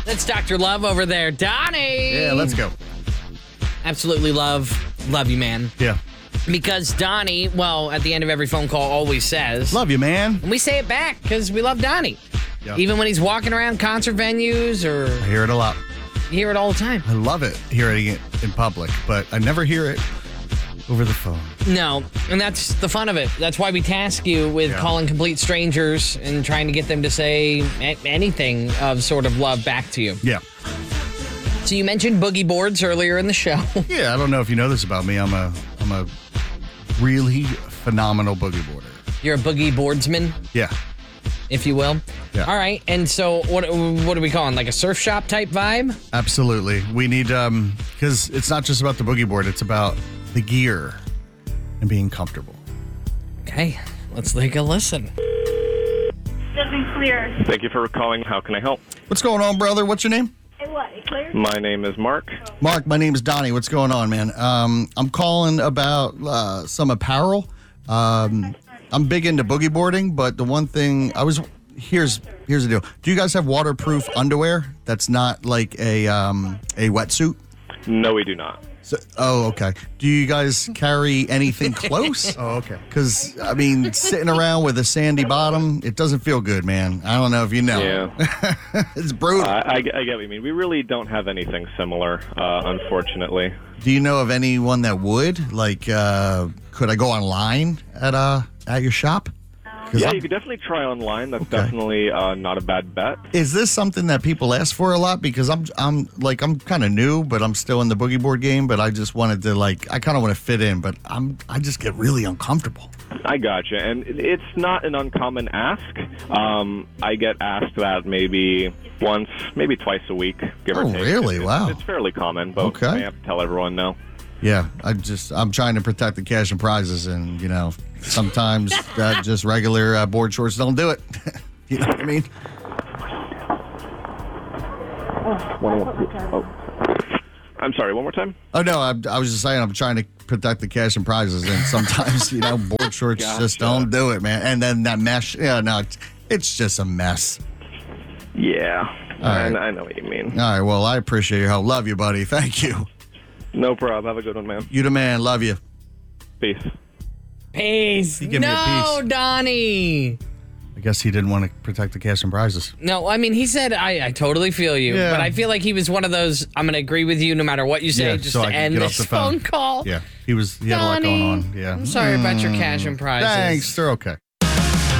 That's Dr. Love over there. Donnie! Yeah, let's go. Absolutely love you, man. Yeah. Because Donnie, well, at the end of every phone call, always says, Love you, man. and we say it back because we love Donnie. Yeah. Even when he's walking around concert venues or I hear it a lot. you hear it all the time. I love it hearing it in public, but I never hear it over the phone. No, and that's the fun of it. That's why we task you with calling complete strangers and trying to get them to say anything of sort of love back to you. Yeah. So you mentioned boogie boards earlier in the show. Yeah, I don't know if you know this about me. I'm a really phenomenal boogie boarder. You're a boogie boardsman, Yeah. if you will. Yeah. All right, and so what are we calling? Like a surf shop type vibe? Absolutely. We need, because it's not just about the boogie board, it's about the gear and being comfortable. Okay, let's take a listen. Doesn't clear. Thank you for calling. How can I help? What's going on, brother? What's your name? It what? It clear? My name is Mark. Mark, my name is Donnie. What's going on, man? I'm calling about some apparel. I'm big into boogie boarding, but the one thing here's the deal. Do you guys have waterproof underwear that's not like a wetsuit? No, we do not. So, oh, okay. Do you guys carry anything close? Oh, okay. Because, I mean, sitting around with a sandy bottom, it doesn't feel good, man. I don't know if you know. Yeah. It's brutal. I get what you mean. We really don't have anything similar, unfortunately. Do you know of anyone that would? Like, could I go online at your shop? Yeah, you could definitely try online. That's definitely not a bad bet. Is this something that people ask for a lot? Because I'm kind of new, but I'm still in the boogie board game. But I just wanted to I kind of want to fit in, but I just get really uncomfortable. I gotcha. And it's not an uncommon ask. I get asked that maybe once, maybe twice a week, give or take. Oh, really? Wow. It's fairly common, but Okay. I have to tell everyone no. Yeah, I'm trying to protect the cash and prizes, and sometimes just regular board shorts don't do it. You know what I mean? I'm sorry, one more time? Oh no, I was just saying I'm trying to protect the cash and prizes, and sometimes board shorts just don't do it, man. And then that mesh, it's just a mess. Yeah, right. I know what you mean. All right, well, I appreciate your help. Love you, buddy. Thank you. No problem. Have a good one, man. You the man. Love you. Peace. Peace. He gave me a No, piece. Donnie. I guess he didn't want to protect the cash and prizes. No, I mean, he said, I totally feel you. Yeah. But I feel like he was one of those, I'm going to agree with you no matter what you say, Yeah, just so to I can end get off this the phone. phone call. Yeah, he had a lot going Donnie, on. Yeah. I'm sorry about your cash and prizes. Thanks. They're okay.